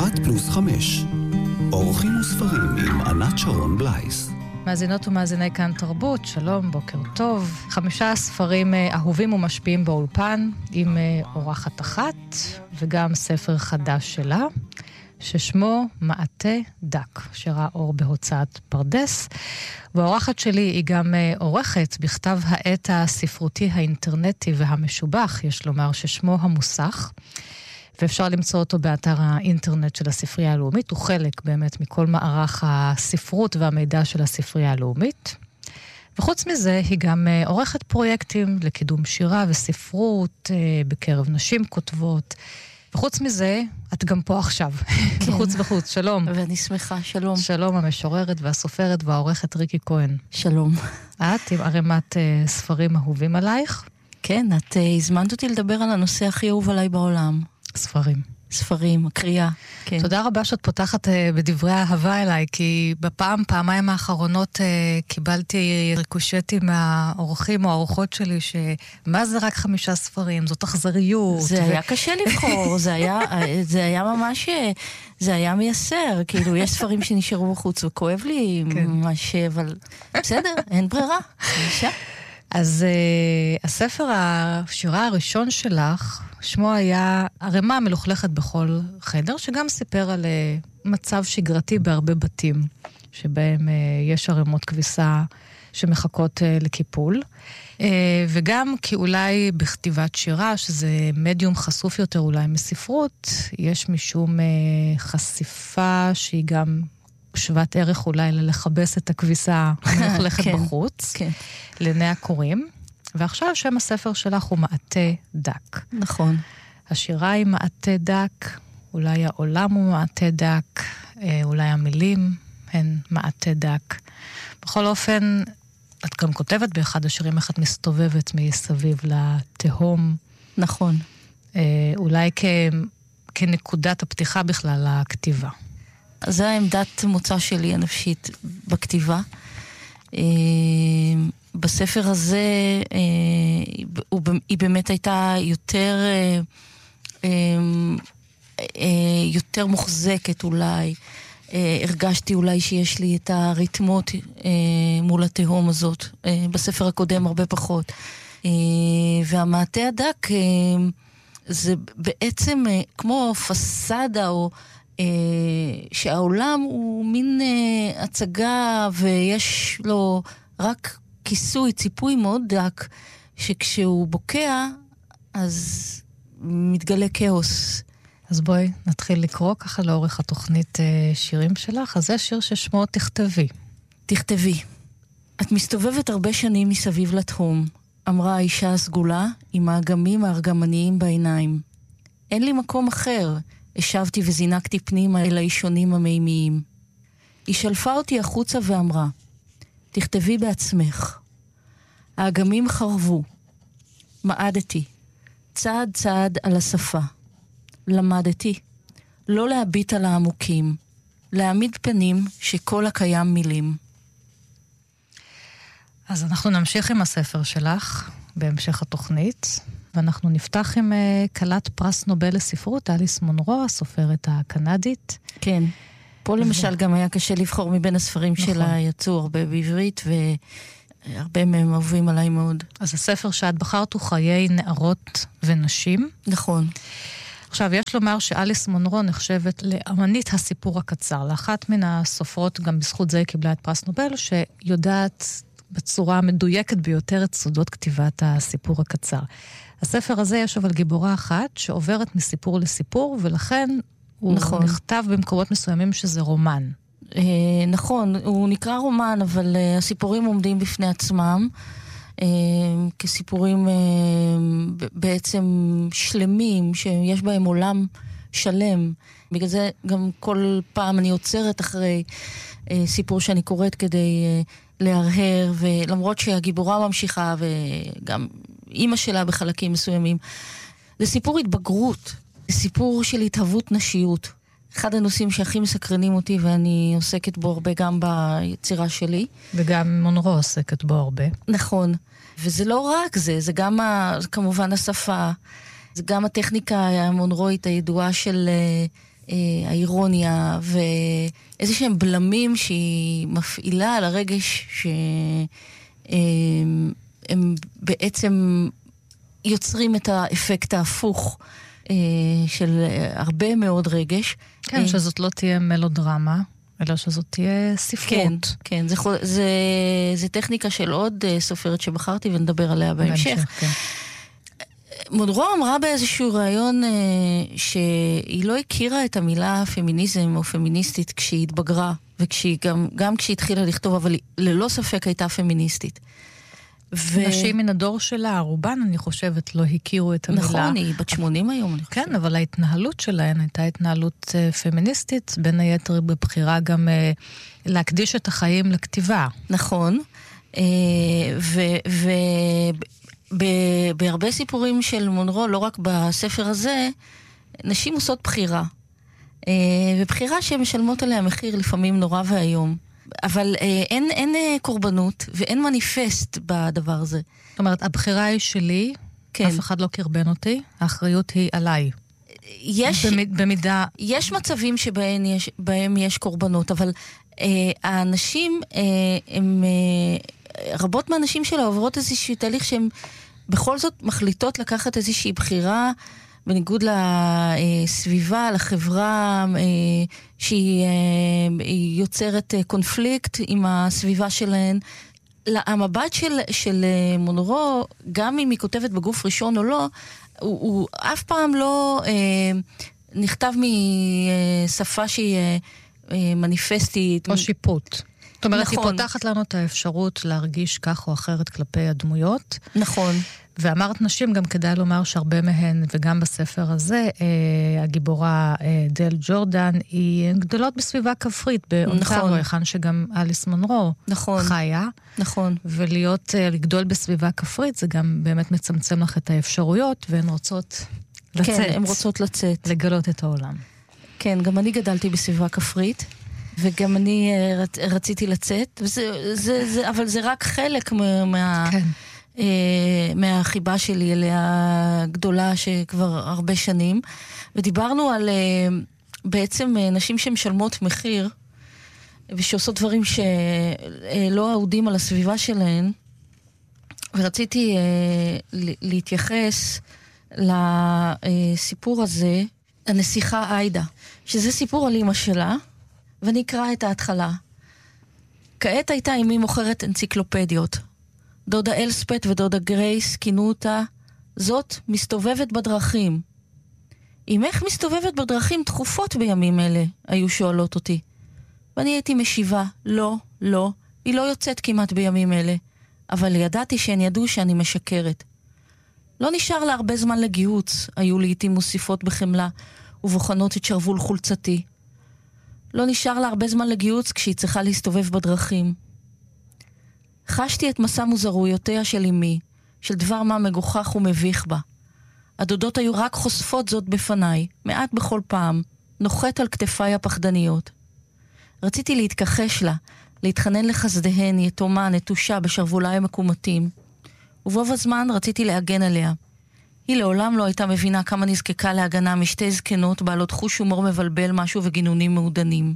1+5 אורחים וספרים עם ענת שרון בלייס. מאזינות ומאזיני כאן תרבות, שלום, בוקר טוב. 5 ספרים אהובים ומשפיעים באולפן, עם אורחת אחת, וגם ספר חדש שלה, ששמו מעטה דק, שראה אור בהוצאת פרדס. והאורחת שלי היא גם עורכת בכתב העת הספרותי האינטרנטי והמשובח, יש לומר, ששמו המוסך. ואפשר למצוא אותו באתר האינטרנט של הספרייה הלאומית, הוא חלק באמת מכל מערך הספרות והמידע של הספרייה הלאומית. וחוץ מזה, היא גם עורכת פרויקטים לקידום שירה וספרות בקרב נשים כותבות. וחוץ מזה, את גם פה עכשיו. כן. בחוץ, שלום. ואני שמחה, שלום. שלום, המשוררת והסופרת והעורכת ריקי כהן. שלום. את עם ערימת ספרים אהובים עלייך? כן, את הזמנת אותי לדבר על הנושא הכי אהוב עליי בעולם. ספרים, הקריאה. כן. תודה רבה שאת פותחת בדברי האהבה אליי, כי פעמיים האחרונות קיבלתי ריקושטים מהאורחים או האורחות שלי, שמה זה רק 5 ספרים, זאת אכזריות. זה היה קשה לבחור, זה היה ממש, זה היה מייסר, כאילו יש ספרים שנשארו בחוץ וכואב לי ממש, אבל בסדר, אין ברירה, נשאר. אז הספר השירה הראשון שלך, שמו היה ערימה מלוכלכת בכל חדר, שגם סיפר על מצב שגרתי בהרבה בתים, שבהם יש ערימות כביסה שמחכות לקיפול. וגם כי אולי בכתיבת שירה, שזה מדיום חשוף יותר אולי מספרות, יש משום חשיפה שהיא גם שוות ערך אולי ללחבס את הכביסה המלוכלכת בחוץ, לעיני הקוראים. ועכשיו שם הספר שלך הוא מעטה דק. נכון. השירה היא מעטה דק, אולי העולם הוא מעטה דק, אולי המילים הן מעטה דק. בכל אופן, את גם כותבת באחד השירים איך את מסתובבת מסביב לתהום. נכון. אולי כנקודת הפתיחה בכלל לכתיבה. זו העמדת מוצא שלי הנפשית בכתיבה. בספר הזה היא באמת הייתה יותר מוחזקת אולי. הרגשתי אולי שיש לי את הריתמות מול התהום הזאת. בספר הקודם הרבה פחות. והמעטה הדק זה בעצם כמו פסדה או שהעולם הוא מין הצגה ויש לו רק כיסוי, ציפוי מאוד דק, שכשהוא בוקע, אז מתגלה כאוס. אז בואי נתחיל לקרוא ככה לאורך התוכנית שירים שלך. אז זה שיר ששמו תכתבי. תכתבי. את מסתובבת הרבה שנים מסביב לתחום, אמרה האישה הסגולה עם האגמים הארגמניים בעיניים. אין לי מקום אחר, השבתי וזינקתי פנימה אל האישונים המימיים. היא שלפה אותי החוצה ואמרה, תכתבי בעצמך. האגמים חרבו. מעדתי. צעד צעד על השפה. למדתי. לא להביט על העמוקים. להעמיד פנים שכל הקיים מילים. אז אנחנו נמשיך עם הספר שלך בהמשך התוכנית, ואנחנו נפתח עם כלת פרס נובל לספרות, אליס מונרו, הסופרת הקנדית. כן. פה למשל גם היה קשה לבחור מבין הספרים שלה, יצאו הרבה בעברית, והרבה מהם אוהבים עליי מאוד. אז הספר שאת בחרת הוא חיי נערות ונשים. נכון. עכשיו, יש לומר שאליס מונרו נחשבת לאמנית הסיפור הקצר, לאחת מן הסופרות, גם בזכות זה קיבלה את פרס נובל, שיודעת בצורה מדויקת ביותר את סודות כתיבת הסיפור הקצר. הספר הזה יש אבל גיבורה אחת שעוברת מסיפור לסיפור, ולכן הוא נכתב במקומות מסוימים שזה רומן. נכון, הוא נקרא רומן, אבל הסיפורים עומדים בפני עצמם, כסיפורים בעצם שלמים, שיש בהם עולם שלם. בגלל זה גם כל פעם אני עוצרת אחרי סיפור שאני קוראת כדי להרהר, ולמרות שהגיבורה ממשיכה, וגם אימא שלה בחלקים מסוימים, זה סיפור התבגרות, זה סיפור של התהוות נשיות. אחד הנושאים שהכי מסקרנים אותי, ואני עוסקת בו הרבה גם ביצירה שלי. וגם מונרו עוסקת בו הרבה. נכון. וזה לא רק זה, זה גם כמובן השפה, זה גם הטכניקה המונרואית הידועה של האירוניה ואיזה שהם בלמים שהיא מפעילה על הרגש שהם בעצם יוצרים את האפקט ההפוך של הרבה מאוד רגש. כן, שזאת לא תהיה מלודרמה, אלא שזאת תהיה ספרות. כן, זה טכניקה של עוד סופרת שבחרתי ונדבר עליה בהמשך. כן. מונרו אמרה באיזשהו רעיון שהיא לא הכירה את המילה פמיניזם או פמיניסטית כשהיא התבגרה, וגם כשהיא התחילה לכתוב, אבל היא ללא ספק הייתה פמיניסטית. נשים מן הדור שלה, רובן, אני חושבת, לא הכירו את המילה. נכון, היא בת 80 היום, אני חושבת. כן, אבל ההתנהלות שלהן הייתה התנהלות פמיניסטית, בין היתר בבחירה גם להקדיש את החיים לכתיבה. נכון, בהרבה סיפורים של מונרו, לא רק בספר הזה, נשים עושות בחירה. ובחירה שהן משלמות עליה מחיר לפעמים נורא והיום. אבל אין קורבנות ואין מניפסט בדבר הזה. זאת אומרת, הבחירה היא שלי, כן. אף אחד לא קרבן אותי, האחריות היא עליי. במידה... יש מצבים שבהם יש קורבנות, אבל האנשים, רבות מהאנשים שלה עוברות איזשהו תהליך שהן בכל זאת מחליטות לקחת איזושהי בחירה, בניגוד לסביבה, לחברה, שהיא יוצרת קונפליקט עם הסביבה שלהן. המבט של מונרו, גם אם היא כותבת בגוף ראשון או לא, הוא אף פעם לא נכתב משפה שהיא מניפסטית. או שיפוט. זאת אומרת, נכון. היא פותחת לנו את האפשרות להרגיש כך או אחרת כלפי הדמויות. נכון. ואמרת נשים, גם כדאי לומר שהרבה מהן, וגם בספר הזה, הגיבורה דל ג'ורדן, היא גדולות בסביבה כפרית, באונטריו, היכן שגם אליס מונרו חיה. נכון. לגדול בסביבה כפרית, זה גם באמת מצמצם לך את האפשרויות, והן רוצות לצאת. כן, הן רוצות לצאת. לגלות את העולם. כן, גם אני גדלתי בסביבה כפרית, וגם אני רציתי לצאת, אבל זה רק חלק כן. מהחיבה שלי אליה גדולה שכבר הרבה שנים, ודיברנו על בעצם נשים שמשלמות מחיר ושעושות דברים שלא אהודים על הסביבה שלהן, ורציתי להתייחס לסיפור הזה, הנסיכה איידה, שזה סיפור על אמא שלה, ואני אקרא את ההתחלה. כעת הייתה אמי מוכרת אנציקלופדיות. דודה אלספט ודודה גרייס כינו אותה, זאת מסתובבת בדרכים. אמך מסתובבת בדרכים תכופות בימים אלה, היו שואלות אותי. ואני הייתי משיבה, לא, לא, היא לא יוצאת כמעט בימים אלה, אבל ידעתי שהן ידעו שאני משקרת. לא נשאר לה הרבה זמן לגיהוץ, היו לעתים מוסיפות בחמלה, ובוחנות את שרבול חולצתי. לא נשאר לה הרבה זמן לגיהוץ כשהיא צריכה להסתובב בדרכים. חשתי את מסע מוזרויותיה של אמי, של דבר מה מגוחך ומביך בה. הדודות היו רק חושפות זאת בפניי, מעט בכל פעם, נוחת על כתפיי הפחדניות. רציתי להתכחש לה, להתחנן לחסדיהן, יתומה, נטושה בשרבוליי המקומתים. ובוב הזמן רציתי להגן עליה. היא לעולם לא הייתה מבינה כמה נזקקה להגנה משתי זקנות בעלות חוש הומור מבלבל משהו וגינונים מעודנים.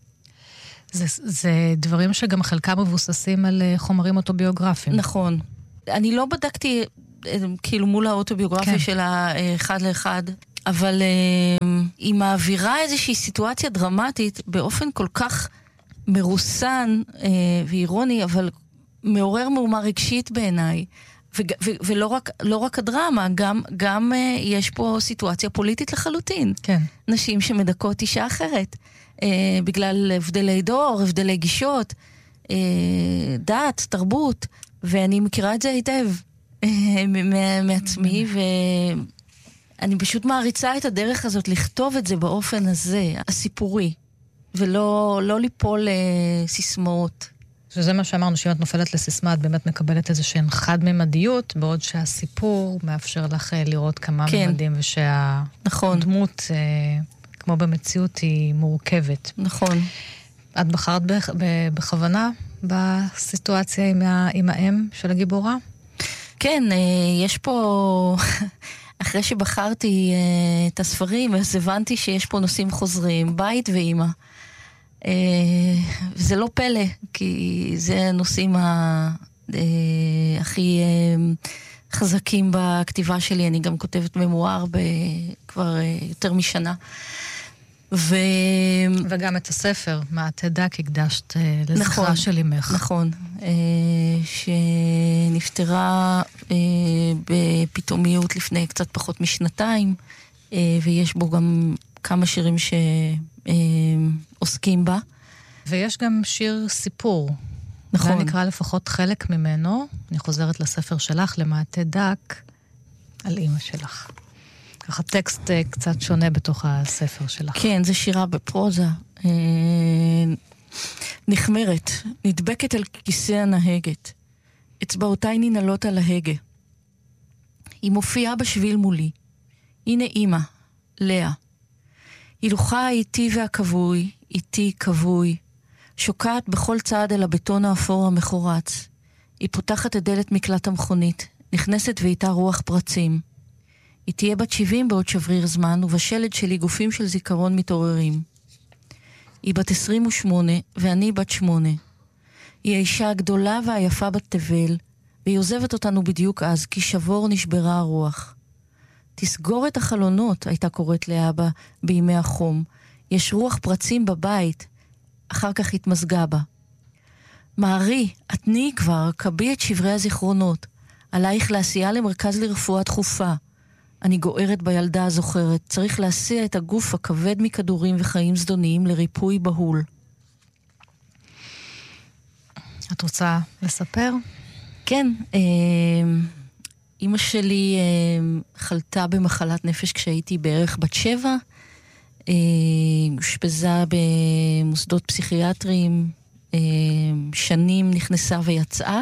זה דברים שגם חלקם מבוססים על חומרים אוטוביוגרפיים. נכון. אני לא בדקתי כאילו מול האוטוביוגרפיה שלה אחד לאחד, אבל היא מעבירה איזושהי סיטואציה דרמטית באופן כל כך מרוסן ואירוני, אבל מעורר מהומה רגשית בעיניי. ולא רק הדרמה, גם יש פה סיטואציה פוליטית לחלוטין. כן. נשים שמדכאות אישה אחרת. בגלל הבדלי דור, הבדלי גישות, דת, תרבות, ואני מכירה את זה היטב מעצמי, ואני פשוט מעריצה את הדרך הזאת לכתוב את זה באופן הזה, הסיפורי, ולא ליפול סיסמאות. שזה מה שאמרנו, שאם את נופלת לסיסמה, את באמת מקבלת איזושהי חד-ממדיות, בעוד שהסיפור מאפשר לך לראות כמה ממדים, ושהדמות... כמו במציאות היא מורכבת. נכון. את בחרת בכוונה בסיטואציה עם האם של הגיבורה? כן, יש פה... אחרי שבחרתי את הספרים, אז הבנתי שיש פה נושאים חוזרים, בית ואימא. זה לא פלא, כי זה הנושאים הכי חזקים בכתיבה שלי. אני גם כותבת ממואר כבר יותר משנה. וגם את הספר, מה תדע, הקדשת לזכרה של אמך. נכון, שנפטרה בפתאומיות לפני קצת פחות משנתיים, ויש בו גם כמה שירים שעוסקים בה. ויש גם שיר סיפור. נכון. אולי נקרא לפחות חלק ממנו, אני חוזרת לספר שלך, למעטה דק, על אמא שלך. ככה טקסט קצת שונה בתוך הספר שלך. כן, זה שירה בפרוזה. נחמרת, נדבקת על כיסא הנהגת. אצבעותיי ננעלות על ההגה. היא מופיעה בשביל מולי. הנה אמא, לאה. הילוכה האיטי והכבוי, איטי כבוי. שוקעת בכל צעד אל הבטון האפור המחורץ. היא פותחת את דלת מקלט המכונית, נכנסת ואיתה רוח פרצים. היא תהיה בת 70 בעוד שבריר זמן, ובשלד שלי גופים של זיכרון מתעוררים. היא בת 28, ואני בת 8. היא האישה הגדולה והיפה בת תבל, והיא עוזבת אותנו בדיוק אז, כי שבור נשברה הרוח. תסגור את החלונות, הייתה קוראת לאבא בימי החום. יש רוח פרצים בבית, אחר כך התמזגה בה. מערי, התני כבר, קבי את שברי הזיכרונות. עלייך להסיעה למרכז לרפואה דחופה. אני גוערת בילדה הזוכרת. צריך להסיע את הגוף הכבד מכדורים וחיים זדוניים לריפוי בהול. את רוצה לספר? כן. אמא שלי חלתה במחלת נפש כשהייתי בערך בת 7. אושפזה במוסדות פסיכיאטריים. שנים נכנסה ויצאה.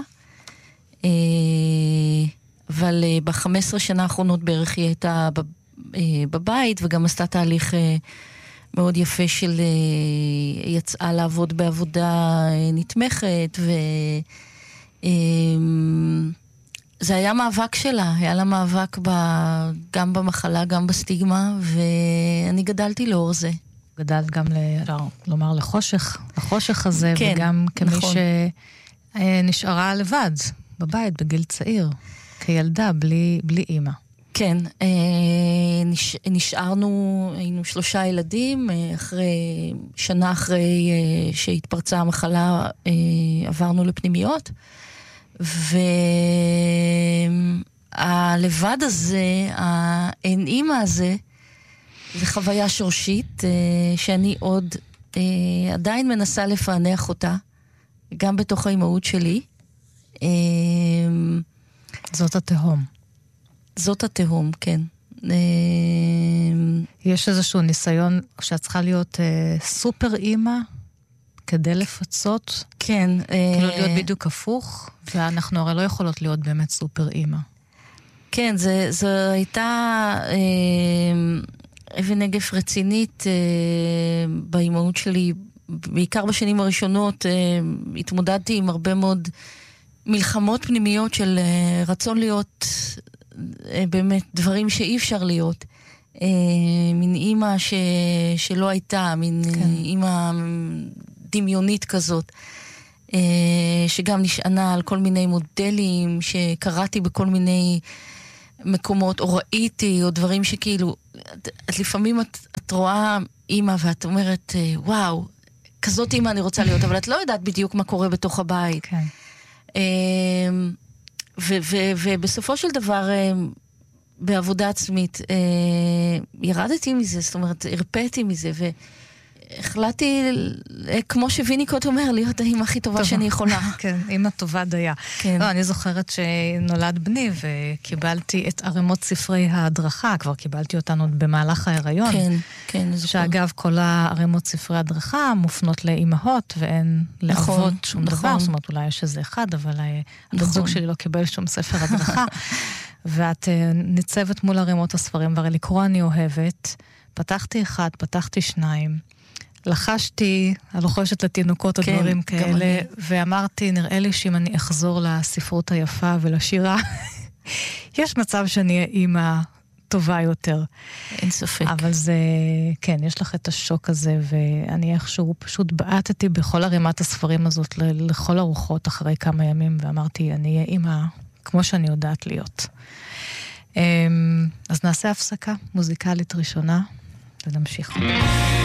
אבל ב-15 שנה האחרונות בערך היא הייתה בבית, וגם עשתה תהליך מאוד יפה של יצאה לעבוד בעבודה נתמכת, זה היה מאבק שלה, היה לה מאבק גם במחלה, גם בסטיגמה, ואני גדלתי לאור זה. גדלת גם לומר לחושך הזה, כן, וגם כמי נכון. שנשארה לבד בבית בגיל צעיר. כילדה, בלי אימא. כן, נשארנו, היינו 3 ילדים, שנה אחרי שהתפרצה המחלה, עברנו לפנימיות, והלבד הזה, האין אימא הזה, זה חוויה שורשית, שאני עוד עדיין מנסה לפענח אותה, גם בתוך האימהות שלי. זאת התהום. זאת התהום, כן. יש איזשהו ניסיון שאת צריכה להיות סופר אימא כדי לפצות? כן. כאילו להיות בדיוק הפוך, ואנחנו הרי לא יכולות להיות באמת סופר אימא. כן, זו הייתה אבן נגף רצינית באימהות שלי, בעיקר בשנים הראשונות התמודדתי עם הרבה מאוד מלחמות פנימיות של רצון להיות באמת דברים שאי אפשר להיות. מין אימא שלא הייתה, מין כן. אימא דמיונית כזאת, שגם נשענה על כל מיני מודלים שקראתי בכל מיני מקומות, או ראיתי, או דברים שכאילו, את לפעמים את רואה אימא ואת אומרת, וואו, כזאת אימא אני רוצה להיות, אבל את לא יודעת בדיוק מה קורה בתוך הבית. כן. ובסופו של דבר, בעבודה עצמית, ירדתי מזה, זאת אומרת, הרפאתי מזה, והחלטתי, כמו שוויניקוט אומר, להיות האמא הכי טובה שאני יכולה. כן, אמא טובה דייה. לא, אני זוכרת שנולד בני, וקיבלתי את ערימות ספרי ההדרכה, כבר קיבלתי אותנו במהלך ההיריון. כן, כן. שאגב, כל הערימות ספרי ההדרכה מופנות לאמהות, ואין לאבות שום דבר, זאת אומרת, אולי יש איזה אחד, אבל הזוג שלי לא קיבל שום ספר הדרכה. ואת ניצבת מול ערימות הספרים, והרי לקרוא אני אוהבת, פתחתי 1, פתחתי 2, לחשתי, הלוחשת לתינוקות או כן, דברים כאלה, ואמרתי, נראה לי שאם אני אחזור לספרות היפה ולשירה, יש מצב שאני אהיה אימא טובה יותר. אין ספק. אבל זה, כן, יש לך את השוק הזה, ואני איכשהו פשוט בעטתי בכל ערימת הספרים הזאת לכל הרוחות אחרי כמה ימים, ואמרתי, אני אהיה אימא כמו שאני יודעת להיות. אז נעשה הפסקה מוזיקלית ראשונה, ונמשיך.